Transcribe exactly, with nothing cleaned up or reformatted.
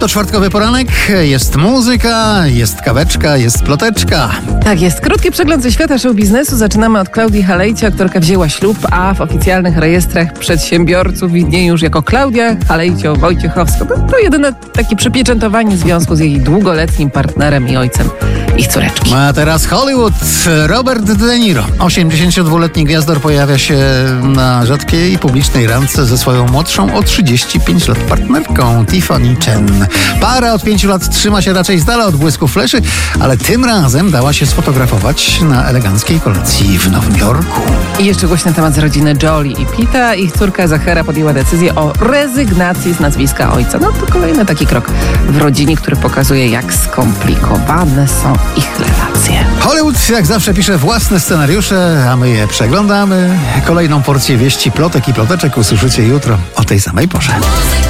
To czwartkowy poranek, jest muzyka, jest kaweczka, jest ploteczka. Tak jest. Krótki przegląd ze świata show biznesu. Zaczynamy od Klaudii Halejci. Aktorka wzięła ślub, a w oficjalnych rejestrach przedsiębiorców widnieje już jako Klaudia Halejcio-Wojciechowska. To, to jedyne takie przypieczętowanie związku z jej długoletnim partnerem i ojcem ich córeczki. A teraz Hollywood. Robert De Niro, osiemdziesięciodwuletni gwiazdor, pojawia się na rzadkiej publicznej randce ze swoją młodszą o trzydzieści pięć lat partnerką Tiffany Chen. Para od pięciu lat trzyma się raczej z dala od błysku fleszy, ale tym razem dała się sfotografować na eleganckiej kolacji w Nowym Jorku. I jeszcze głośny temat z rodziny Jolie i Pitta. Ich córka Zachara podjęła decyzję o rezygnacji z nazwiska ojca. No to kolejny taki krok w rodzinie, który pokazuje, jak skomplikowane są ich relacje. Hollywood jak zawsze pisze własne scenariusze, a my je przeglądamy. Kolejną porcję wieści, plotek i ploteczek usłyszycie jutro o tej samej porze.